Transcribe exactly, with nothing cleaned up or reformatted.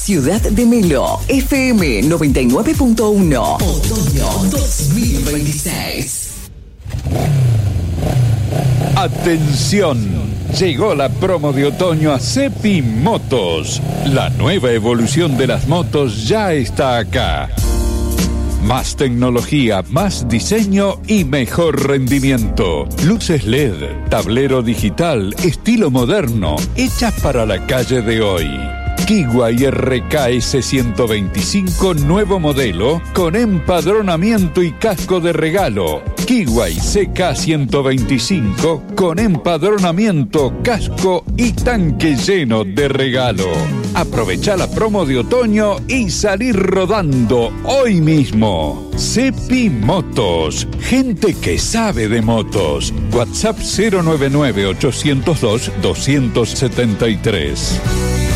Ciudad de Melo, F M noventa y nueve punto uno. Otoño dos mil veintiséis. Atención, llegó la promo de otoño a Cepi Motos. La nueva evolución de las motos ya está acá. Más tecnología, más diseño y mejor rendimiento. Luces L E D, tablero digital, estilo moderno, hechas para la calle de hoy. Kiwai R K S ciento veinticinco, nuevo modelo, con empadronamiento y casco de regalo. Kiwai C K ciento veinticinco, con empadronamiento, casco y tanque lleno de regalo. Aprovecha la promo de otoño y salir rodando hoy mismo. Cepi Motos, gente que sabe de motos. WhatsApp cero nueve nueve, ochocientos dos, doscientos setenta y tres.